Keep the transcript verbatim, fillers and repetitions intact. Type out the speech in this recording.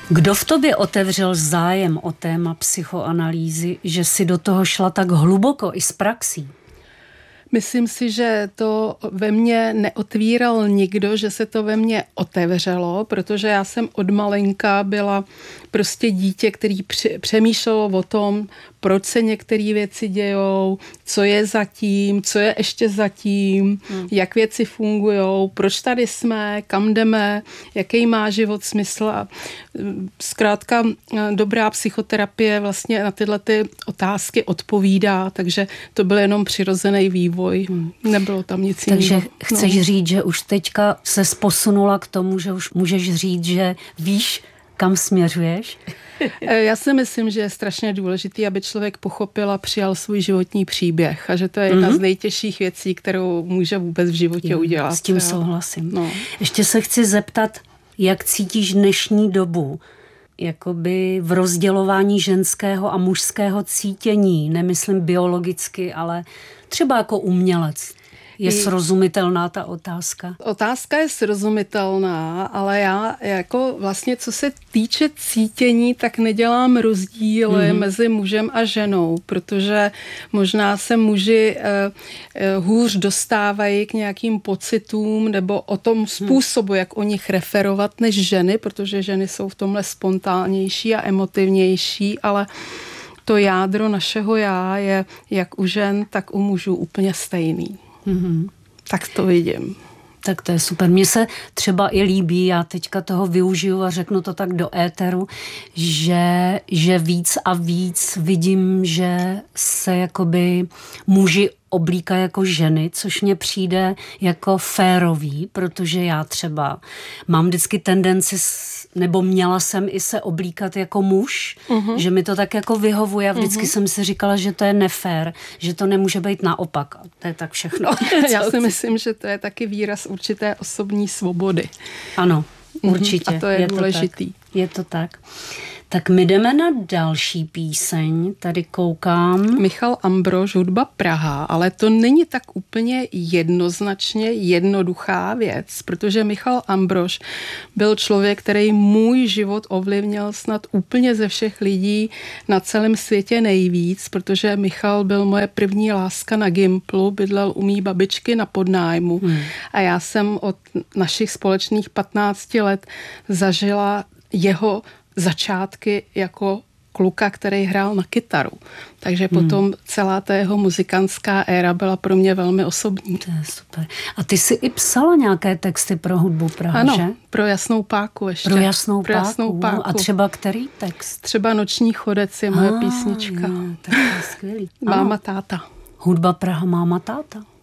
Kdo v tobě otevřel zájem o téma psychoanalýzy, že si do toho šla tak hluboko i s praxí? Myslím si, že to ve mně neotvíral nikdo, že se to ve mně otevřelo, protože já jsem od malinka byla prostě dítě, který přemýšlelo o tom, proč se některé věci dějou, co je zatím, co je ještě zatím, hmm. jak věci fungujou, proč tady jsme, kam jdeme, jaký má život smysl. A zkrátka dobrá psychoterapie vlastně na tyhle ty otázky odpovídá, takže to byl jenom přirozený vývoj. Hmm. Nebylo tam nic jiného. Takže chceš no. říct, že už teďka ses posunula k tomu, že už můžeš říct, že víš, kam směřuješ? Já si myslím, že je strašně důležitý, aby člověk pochopil a přijal svůj životní příběh a že to je jedna mm-hmm. z nejtěžších věcí, kterou může vůbec v životě jo, udělat. S tím souhlasím. No. Ještě se chci zeptat, jak cítíš dnešní dobu? Jakoby v rozdělování ženského a mužského cítění, nemyslím biologicky, ale třeba jako umělec. Je srozumitelná ta otázka? Otázka je srozumitelná, ale já jako vlastně, co se týče cítění, tak nedělám rozdíly mm-hmm. mezi mužem a ženou, protože možná se muži eh, eh, hůř dostávají k nějakým pocitům nebo o tom způsobu, mm. jak o nich referovat, než ženy, protože ženy jsou v tomhle spontánnější a emotivnější, ale to jádro našeho já je jak u žen, tak u mužů úplně stejný. Mm-hmm. Tak to vidím. Tak to je super. Mně se třeba i líbí, já teďka toho využiju a řeknu to tak do éteru, že, že víc a víc vidím, že se jakoby muži oblíká jako ženy, což mně přijde jako férový, protože já třeba mám vždycky tendenci, nebo měla jsem i se oblíkat jako muž, uh-huh. že mi to tak jako vyhovuje a vždycky uh-huh. jsem si říkala, že to je nefér, že to nemůže být naopak. A to je tak všechno. Já si myslím, že to je taky výraz určité osobní svobody. Ano, určitě. Uh-huh. A to je, je důležitý. To tak. Je to tak. Tak my jdeme na další píseň, tady koukám. Michal Ambrož, Hudba Praha, ale to není tak úplně jednoznačně jednoduchá věc, protože Michal Ambrož byl člověk, který můj život ovlivnil snad úplně ze všech lidí na celém světě nejvíc, protože Michal byl moje první láska na Gimplu, bydlel u mý babičky na podnájmu hmm. a já jsem od našich společných patnácti let zažila jeho začátky jako kluka, který hrál na kytaru. Takže hmm. potom celá ta jeho muzikantská éra byla pro mě velmi osobní. To je super. A ty jsi i psala nějaké texty pro Hudbu Praha, ano, že? pro Jasnou páku ještě. Pro Jasnou, pro páku. jasnou páku. A třeba který text? Třeba Noční chodec je moje ah, písnička. Jo, tak to je skvělý. Máma, táta. Hudba Praha, máma, táta.